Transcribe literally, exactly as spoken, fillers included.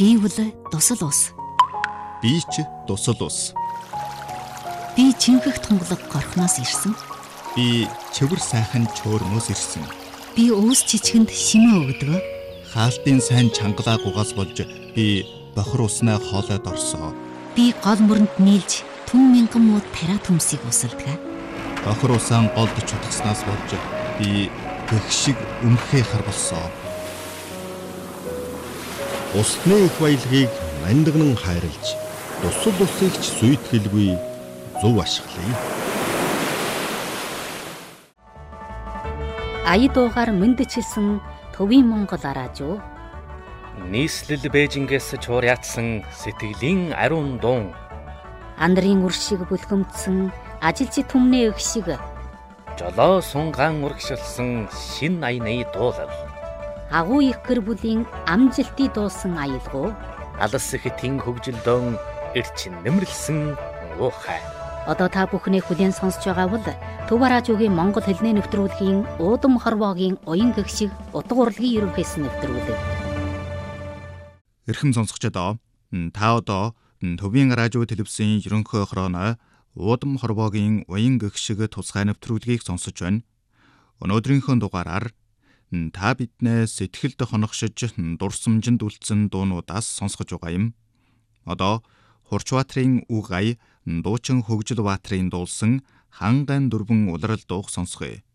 Би бол дусал ус. Би ч дусал ус. Би чинхэх тунгалаг горхноос ирсэн. Би чивэр сайхан чөөрмөөс ирсэн. Би өөс чичгэнд шимээ өгдөг. Хаалтын сайн чангалаа гугаас болж би бохор уснаа хоолойд орсоо. Би гол мөрөнд нийлж түн мянган муу тариа төмсийг усалдаг. Бохор усаан голд чутгаснаас болж би гэх шиг өмхөө хар болсоо. Усны их баялагийг мандагнан хайрлж, дусал усыг ч сүйтгэлгүй зөв ашиглая. Ая дуугаар мэндчилсэн Төвийн Монгол радио. Нийслэл Бээжингээс чуурьяатсан сэтгэлийн ариун дуун. Андрын үр шиг бүлгэмдсэн ажилчид түмнээ их шиг. Жолоо сунгаан урагшилсан шин аяны дуулал. Агуу их гэр бүлийн амжилтыг дуусан аялгау. Алс ихтийн хөгжилдөөн эрчин нэмэрлсэн уухай. Одоо та бүхний хүлээн сонсож байгаа бол Төв радиогийн Монгол хэлний нэвтрүүлгийн Уудам хорвоогийн уян гэгшиг утга урлагийн ерөнхийс нэвтрүүлэг. Эрхэм сонсогчдоо та одоо Төвийн радио телевизийн ерөнхий хорооной Уудам хорвоогийн уян гэгшиг тусгай нэвтрүүлгийг сонсож байна. Өнөөдрийнхөө дугаараар та биднээ сэтгэлд хоногшиж дурсамжинд үлдсэн дуунуудаас сонсгож байгаа юм. Одоо Хурчбаатрын үг ая, дуучин Хөгжил Баатрын дуулсан Хангайн дөрвөн улирал дууг сонсгоё.